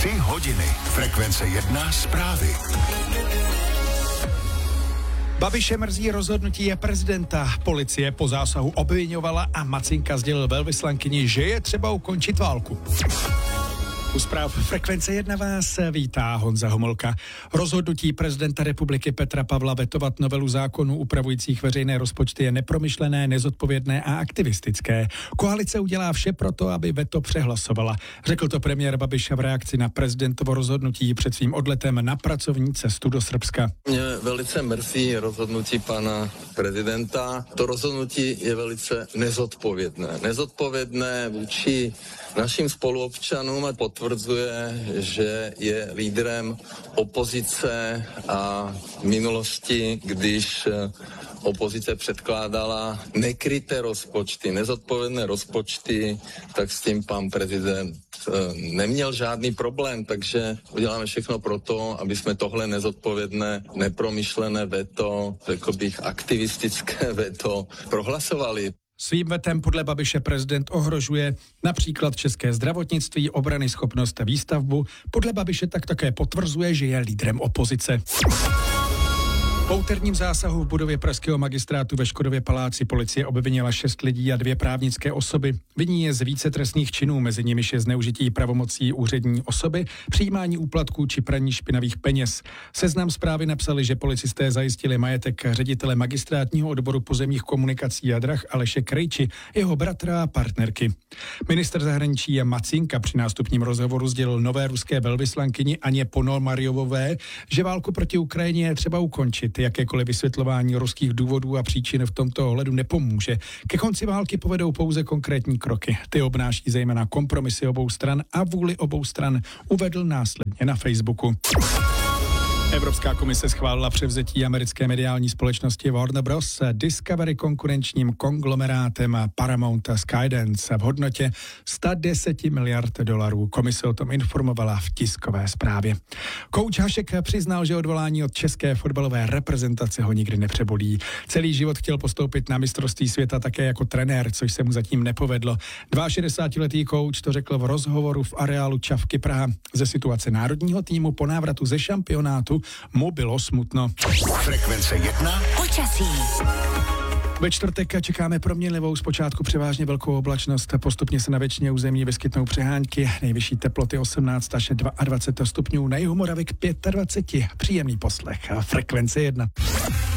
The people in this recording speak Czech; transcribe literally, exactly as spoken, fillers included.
Tři hodiny. Frekvence jedna zprávy. Babiše mrzí rozhodnutí prezidenta. Policie po zásahu obviňovala a Macinka sdělil velvyslankyni, že je třeba ukončit válku. U zpráv Frekvence jedna vás vítá Honza Homolka. Rozhodnutí prezidenta republiky Petra Pavla vetovat novelu zákonů upravujících veřejné rozpočty je nepromyšlené, nezodpovědné a aktivistické. Koalice udělá vše proto, aby veto přehlasovala. Řekl to premiér Babiš v reakci na prezidentovo rozhodnutí před svým odletem na pracovní cestu do Srbska. Mě velice mrzí rozhodnutí pana prezidenta. To rozhodnutí je velice nezodpovědné. Nezodpovědné vůči našim spoluobčanům a potvrzuje, že je lídrem opozice a v minulosti, když opozice předkládala nekryté rozpočty, nezodpovědné rozpočty, tak s tím pan prezident neměl žádný problém, takže uděláme všechno pro to, aby jsme tohle nezodpovědné, nepromyšlené veto, řekl bych aktivistické veto, prohlasovali. Svým vetem podle Babiše prezident ohrožuje například české zdravotnictví, obrany schopnost a výstavbu. Podle Babiše tak také potvrzuje, že je lídrem opozice. Po úterním zásahu v budově pražského magistrátu ve Škodově paláci policie obvinila šest lidí a dvě právnické osoby. Viní je z více trestných činů, mezi nimiž je zneužití pravomocí úřední osoby, přijímání úplatků či praní špinavých peněz. Seznam zprávy napsali, že policisté zajistili majetek ředitele magistrátního odboru pozemních komunikací a drah Aleše Krejči, jeho bratra a partnerky. Ministr zahraničí Macinka při nástupním rozhovoru sdělil nové ruské velvyslankyni Aně Ponomariovové, že válku proti Ukrajině je třeba ukončit. Jakékoliv vysvětlování ruských důvodů a příčin v tomto ohledu nepomůže. Ke konci války povedou pouze konkrétní kroky. Ty obnáší zejména kompromisy obou stran a vůli obou stran, uvedl následně na Facebooku. Evropská komise schválila převzetí americké mediální společnosti Warner Bros. Discovery konkurenčním konglomerátem Paramount Skydance v hodnotě sto deset miliard dolarů. Komise o tom informovala v tiskové zprávě. Kouč Hašek přiznal, že odvolání od české fotbalové reprezentace ho nikdy nepřebolí. Celý život chtěl postoupit na mistrovství světa také jako trenér, což se mu zatím nepovedlo. šedesátiletý kouč to řekl v rozhovoru v areálu Čavky Praha. Ze situace národního týmu po návratu ze šampionátu mu bylo smutno. Frekvence jedna. Počasí. Ve čtvrtek čekáme proměnlivou, zpočátku převážně velkou oblačnost. Postupně se na většině území vyskytnou přehánky. Nejvyšší teploty osmnáct až dvacet dva stupňů, na jihu Moravy k dvacet pět. Příjemný poslech. Frekvence jedna.